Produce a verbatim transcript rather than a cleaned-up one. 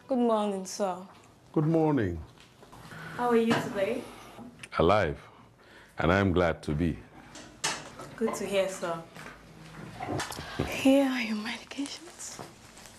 Good morning, sir. Good morning. How are you today? Alive, and I'm glad to be. Good to hear, sir. Here are your medications.